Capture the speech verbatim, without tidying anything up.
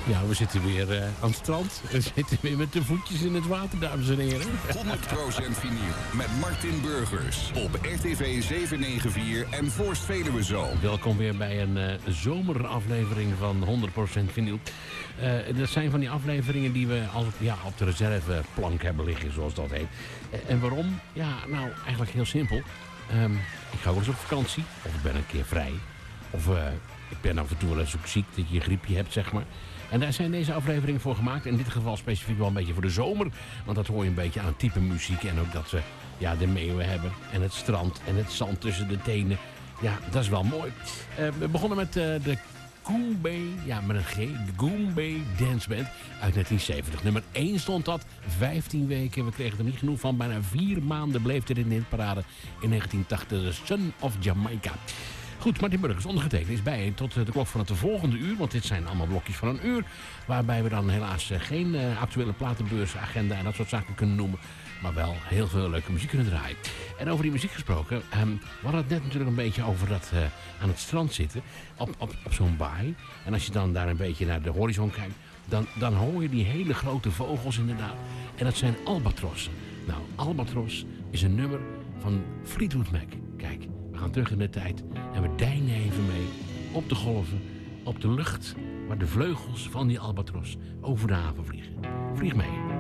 Ja, we zitten weer uh, aan het strand. We zitten weer met de voetjes in het water, dames en heren. honderd procent vinyl met Martin Burgers op R T V zevenhonderdvier en Voorst Veluwe Zoom. Welkom weer bij een uh, zomeraflevering van honderd procent vinyl. Uh, dat zijn van die afleveringen die we als, ja, op de reserveplank hebben liggen, zoals dat heet. Uh, en waarom? Ja, nou, eigenlijk heel simpel. Um, ik ga wel eens op vakantie, of ik ben een keer vrij. Of uh, ik ben af en toe wel eens ook ziek, dat je een griepje hebt, zeg maar. En daar zijn deze afleveringen voor gemaakt. In dit geval specifiek wel een beetje voor de zomer. Want dat hoor je een beetje aan type muziek. En ook dat we ja, de meeuwen hebben. En het strand en het zand tussen de tenen. Ja, dat is wel mooi. Uh, we begonnen met uh, de Goombay, ja met een G, de Goombay Dance Band uit negentien zeventig. Nummer één stond dat, vijftien weken. We kregen er niet genoeg van. Bijna vier maanden bleef dit in de hitparade in negentien tachtig. The Son of Jamaica. Goed, Martin Burgers, ondergetekend, is bij tot de klok van het volgende uur. Want dit zijn allemaal blokjes van een uur. Waarbij we dan helaas geen uh, actuele platenbeursagenda en dat soort zaken kunnen noemen. Maar wel heel veel leuke muziek kunnen draaien. En over die muziek gesproken. Um, we hadden het net natuurlijk een beetje over dat uh, aan het strand zitten. Op, op, op zo'n baai. En als je dan daar een beetje naar de horizon kijkt. Dan, dan hoor je die hele grote vogels inderdaad. En dat zijn albatrossen. Nou, albatros is een nummer van Fleetwood Mac. Kijk. We gaan terug in de tijd en we deinen even mee op de golven, op de lucht, waar de vleugels van die albatros over de haven vliegen. Vlieg mee.